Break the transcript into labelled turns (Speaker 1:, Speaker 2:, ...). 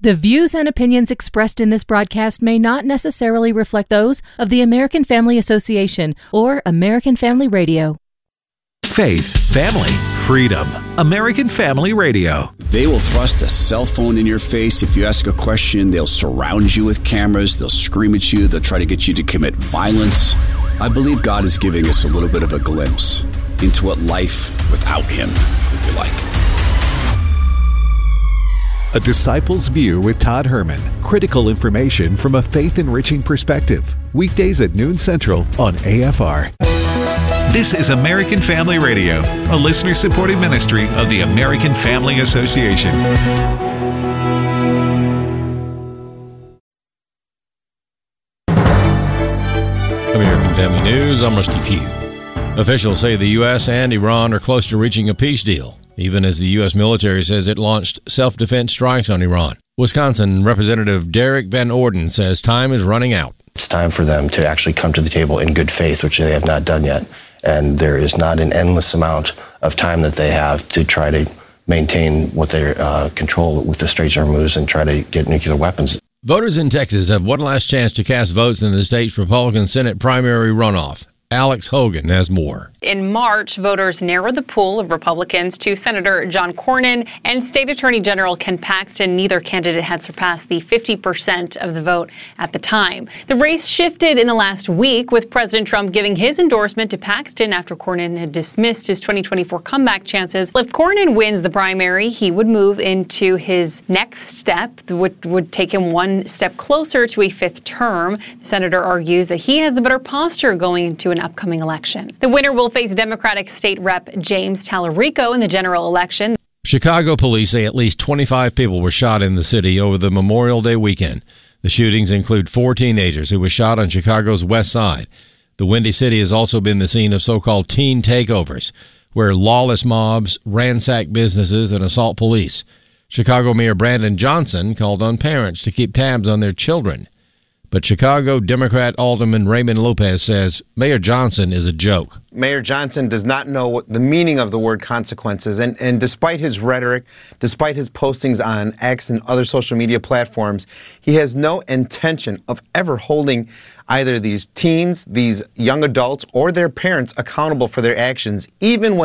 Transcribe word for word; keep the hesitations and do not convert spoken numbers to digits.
Speaker 1: The views and opinions expressed in this broadcast may not necessarily reflect those of the American Family Association or American Family Radio.
Speaker 2: Faith, family, freedom. American Family Radio.
Speaker 3: They will thrust a cell phone in your face. If you ask a question, they'll surround you with cameras. They'll scream at you. They'll try to get you to commit violence. I believe God is giving us a little bit of a glimpse into what life without Him would be like.
Speaker 2: A Disciple's View with Todd Herman. Critical information from a faith-enriching perspective. Weekdays at noon Central on A F R. This is American Family Radio, a listener-supported ministry of the American Family Association.
Speaker 4: American Family News, I'm Rusty Pugh. Officials say the U S and Iran are close to reaching a peace deal, even as the U S military says it launched self-defense strikes on Iran. Wisconsin Representative Derek Van Orden says time is running out.
Speaker 5: It's time for them to actually come to the table in good faith, which they have not done yet. And there is not an endless amount of time that they have to try to maintain what they uh, control with the Straits of Hormuz and try to get nuclear weapons.
Speaker 4: Voters in Texas have one last chance to cast votes in the state's Republican Senate primary runoff. Alex Hogan has more.
Speaker 6: In March, voters narrowed the pool of Republicans to Senator John Cornyn and State Attorney General Ken Paxton. Neither candidate had surpassed the fifty percent of the vote at the time. The race shifted in the last week, with President Trump giving his endorsement to Paxton after Cornyn had dismissed his twenty twenty-four comeback chances. If Cornyn wins the primary, he would move into his next step, that would, would take him one step closer to a fifth term. The senator argues that he has the better posture going into an upcoming election. The winner will face Democratic State Rep James Tallarico in the general election.
Speaker 4: Chicago police say at least twenty-five people were shot in the city over the Memorial Day weekend. The shootings include four teenagers who were shot on Chicago's west side. The Windy City has also been the scene of so-called teen takeovers, where lawless mobs ransack businesses and assault police. Chicago Mayor Brandon Johnson called on parents to keep tabs on their children. But Chicago Democrat Alderman Raymond Lopez says Mayor Johnson is a joke.
Speaker 7: Mayor Johnson does not know what the meaning of the word consequences. And, and despite his rhetoric, despite his postings on X and other social media platforms, he has no intention of ever holding either these teens, these young adults, or their parents accountable for their actions, even when